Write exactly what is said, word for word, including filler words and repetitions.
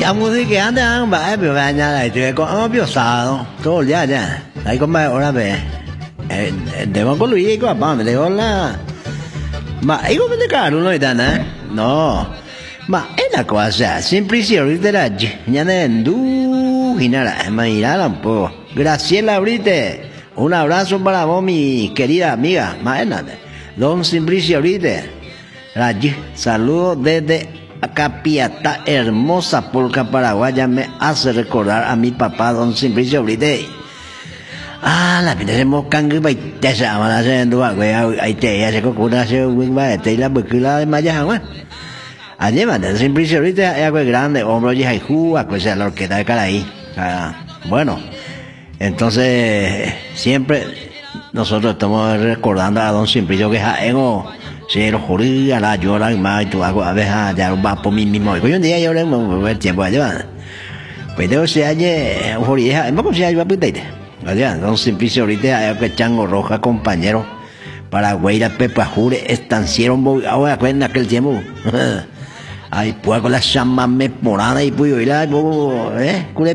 ya música anda va pero va ya la estoy con oh bio sao todo ya ya ahí con va ahora ve eh de va con Luis con papá me dijo la ma ahí con de caro no está nada no ma es la cosa simplicidad de la ya no du ginara ma irá un poco Graciela Brite un abrazo para vos mi querida amiga ma es nada don Simplicio Brite saludos desde Capiatá, hermosa polca paraguaya, me hace recordar a mi papá, don Simplicio Brite. Ah, la vida de Mocangui, ya se llama la senda, güey, ahí te ya se cocuna, se güey, te la bucula de Maya, güey. Allí, man, don Simplicio Brite es algo grande, hombro y jaijú, a pues a la orquesta de Caraí. Bueno, entonces, siempre nosotros estamos recordando a don Simplicio que es ego. Si lo jodía la llora y más y tú hago a veces ya lo va por mí mismo. Hoy un día yo le voy a tiempo allá. Pues de ese año, jodía, no consigo yo a putete. Allá, don Simplicio ahorita hay que chango roja, compañero. Paraguay, la Pepa Jure, estanciero, ahora cuenta aquel tiempo. Ay, pues con la chamba me morada y pues, ¿eh?